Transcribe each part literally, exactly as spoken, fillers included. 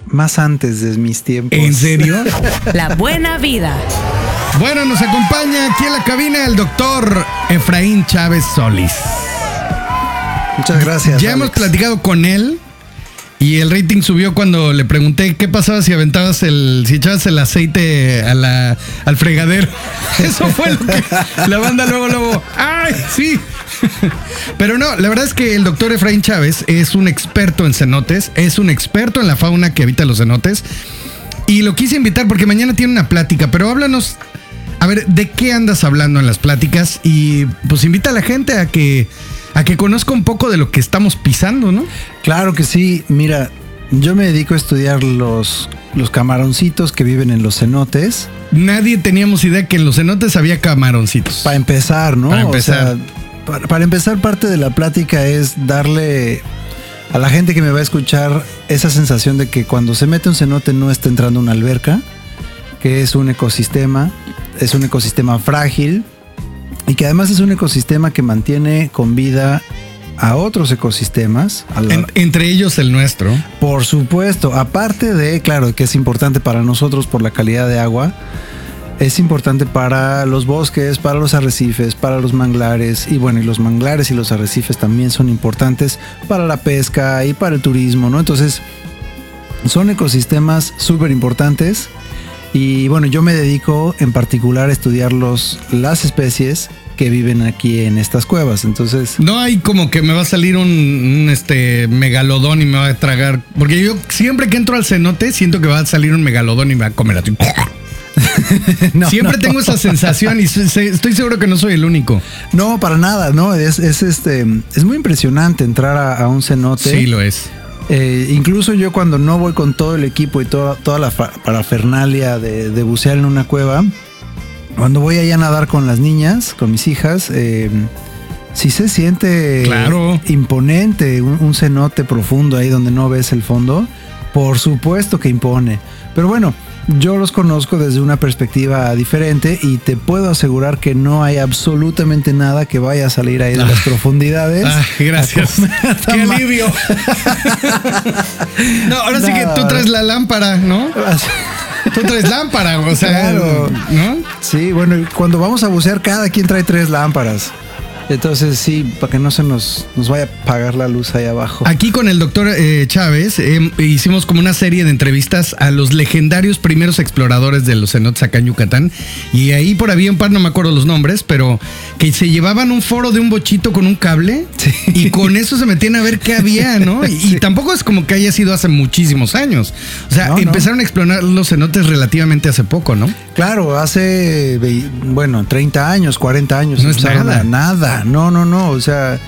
más antes de mis tiempos. ¿En serio? La buena vida. Bueno, nos acompaña aquí en la cabina el doctor Efraín Chávez Solís. Muchas gracias. Ya Alex. hemos platicado con él y el rating subió cuando le pregunté qué pasaba si aventabas el, si echabas el aceite a la, al fregadero. Eso fue lo que la banda luego, luego, ¡ay, sí! Pero no, la verdad es que el doctor Efraín Chávez es un experto en cenotes, es un experto en la fauna que habita los cenotes y lo quise invitar porque mañana tiene una plática, pero háblanos, a ver, ¿de qué andas hablando en las pláticas? Y pues invita a la gente a que, a que conozca un poco de lo que estamos pisando, ¿no? Claro que sí. Mira, yo me dedico a estudiar los, los camaroncitos que viven en los cenotes. Nadie teníamos idea que en los cenotes había camaroncitos. Para empezar, ¿no? Para empezar. O sea, para, para empezar, parte de la plática es darle a la gente que me va a escuchar esa sensación de que cuando se mete un cenote no está entrando una alberca, que es un ecosistema, es un ecosistema frágil y que además es un ecosistema que mantiene con vida a otros ecosistemas. A la... En, entre ellos el nuestro. Por supuesto, aparte de, claro, que es importante para nosotros por la calidad de agua, es importante para los bosques, para los arrecifes, para los manglares y bueno, y los manglares y los arrecifes también son importantes para la pesca y para el turismo, ¿no? Entonces, son ecosistemas súper importantes y bueno, yo me dedico en particular a estudiar los, las especies que viven aquí en estas cuevas, entonces... No hay como que me va a salir un, un este megalodón y me va a tragar, porque yo siempre que entro al cenote siento que va a salir un megalodón y me va a comer a ti. no, Siempre no. tengo esa sensación y estoy seguro que no soy el único. No, para nada, no, es, es este es muy impresionante entrar a, a un cenote. Sí, lo es. Eh, incluso yo cuando no voy con todo el equipo y toda, toda la parafernalia de, de bucear en una cueva, cuando voy allá a nadar con las niñas, con mis hijas, eh, sí se siente claro. imponente, un, un cenote profundo ahí donde no ves el fondo. Por supuesto que impone. Pero bueno, yo los conozco desde una perspectiva diferente y te puedo asegurar que no hay absolutamente nada que vaya a salir ahí de las ah, profundidades. Ah, gracias. ¡Qué alivio! no, ahora no. sí que tú traes la lámpara, ¿no? Tú traes lámpara, o sea, claro. ¿no? Sí, bueno, cuando vamos a bucear, cada quien trae tres lámparas. Entonces sí, para que no se nos, nos vaya a apagar la luz ahí abajo. Aquí con el doctor eh, Chávez eh, hicimos como una serie de entrevistas a los legendarios primeros exploradores de los cenotes acá en Yucatán. Y ahí por había un par, no me acuerdo los nombres, pero que se llevaban un foro de un bochito con un cable sí. y con eso se metían a ver qué había, ¿no? Y, sí. y tampoco es como que haya sido hace muchísimos años. O sea, no, empezaron no. a explorar los cenotes relativamente hace poco, ¿no? Claro, hace, bueno, treinta años, cuarenta años. No es nada. Nada. No, no, no, o sea,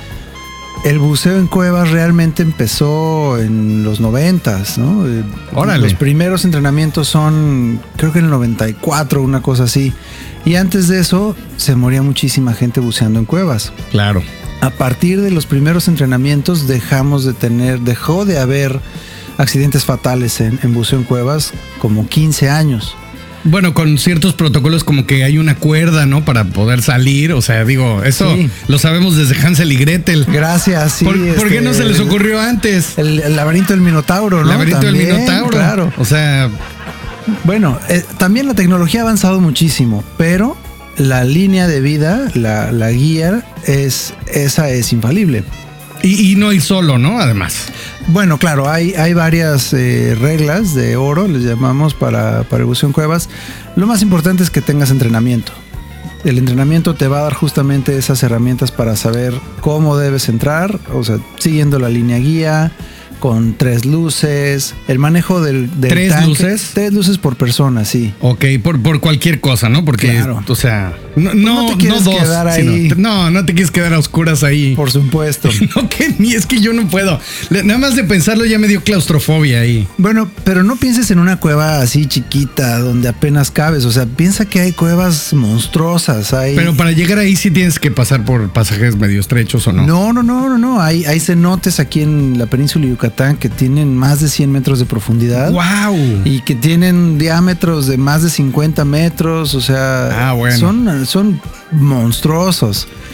el buceo en cuevas realmente empezó en los noventas, ¿no? Órale. Los primeros entrenamientos son, creo que en el noventa y cuatro, una cosa así. Y antes de eso, se moría muchísima gente buceando en cuevas. Claro. A partir de los primeros entrenamientos dejamos de tener, dejó de haber accidentes fatales en, en buceo en cuevas como quince años. Bueno, con ciertos protocolos como que hay una cuerda, ¿no? Para poder salir, o sea, digo, eso sí. lo sabemos desde Hansel y Gretel. Gracias, sí. ¿Por, este, ¿por qué no se les ocurrió antes? El, el laberinto del Minotauro, ¿no? El laberinto también, del Minotauro. Claro. O sea... Bueno, eh, también la tecnología ha avanzado muchísimo, pero la línea de vida, la, la guía, es, esa es infalible. Y, y no ir solo, ¿no? Además. Bueno, claro, hay, hay varias eh, reglas de oro, les llamamos, para, para el buceo en cuevas. Lo más importante es que tengas entrenamiento. El entrenamiento te va a dar justamente esas herramientas para saber cómo debes entrar, o sea, siguiendo la línea guía, con tres luces, el manejo del, del ¿Tres tanque, luces? Tres luces por persona, sí. Ok, por, por cualquier cosa, ¿no? Porque, claro. o sea, no, no, no te quieres no dos, quedar ahí. Sino, no, no te quieres quedar a oscuras ahí. Por supuesto. No, que ni es que yo no puedo. Nada más de pensarlo ya me dio claustrofobia ahí. Bueno, pero no pienses en una cueva así chiquita donde apenas cabes. O sea, piensa que hay cuevas monstruosas. Hay... Pero para llegar ahí sí tienes que pasar por pasajes medio estrechos, ¿o no? No, no, no, no, no. Hay, hay cenotes aquí en la península de Yucatán que tienen más de cien metros de profundidad. ¡Wow! Y que tienen diámetros de más de cincuenta metros. O sea, ah, bueno. son, son monstruosos.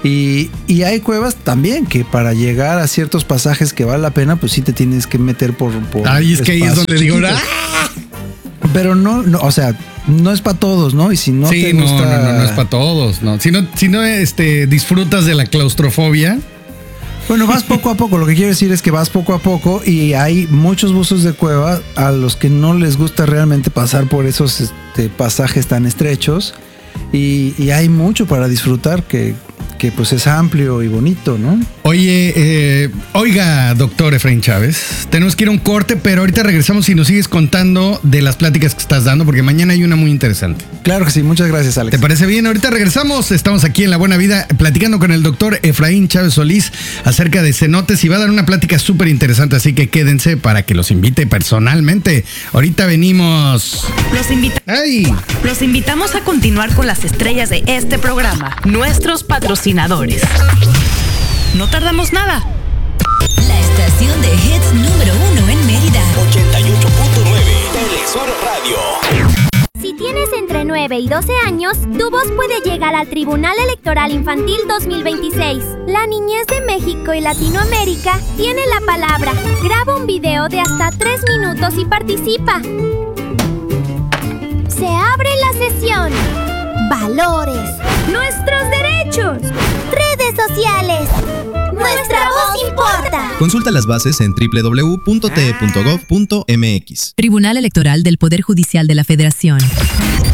Y, y hay cuevas también que para llegar a ciertos pasajes que vale la pena, pues sí te tienes que meter por... por Ay, es que ahí es donde digo, chiquitos. ¡ah! Pero no, no, o sea, no es para todos, ¿no? Y si no sí, te no, gusta... no, no, no es para todos, no. Si no, si no este, disfrutas de la claustrofobia. Bueno, vas poco a poco. Lo que quiero decir es que vas poco a poco y hay muchos buzos de cueva a los que no les gusta realmente pasar por esos este, pasajes tan estrechos y, y hay mucho para disfrutar que, que pues es amplio y bonito, ¿no? Oye, eh, oiga, doctor Efraín Chávez, tenemos que ir a un corte, pero ahorita regresamos y nos sigues contando de las pláticas que estás dando, porque mañana hay una muy interesante. Claro que sí, muchas gracias, Alex. ¿Te parece bien? Ahorita regresamos, estamos aquí en La Buena Vida platicando con el doctor Efraín Chávez Solís acerca de cenotes y va a dar una plática súper interesante, así que quédense para que los invite personalmente. Ahorita venimos. Los, invita- ¡Ay! Los invitamos a continuar con las estrellas de este programa, nuestros patrocinadores. No tardamos nada. La estación de hits número uno en Mérida. ochenta y ocho punto nueve Telesur Radio. Si tienes entre nueve y doce años, tu voz puede llegar al Tribunal Electoral Infantil dos mil veintiséis. La niñez de México y Latinoamérica tiene la palabra. Graba un video de hasta tres minutos y participa. Se abre la sesión. Valores. Nuestros derechos. Redes sociales. Nuestra voz importa. Consulta las bases en doble u doble u doble u punto t e punto gov punto m x. Tribunal Electoral del Poder Judicial de la Federación.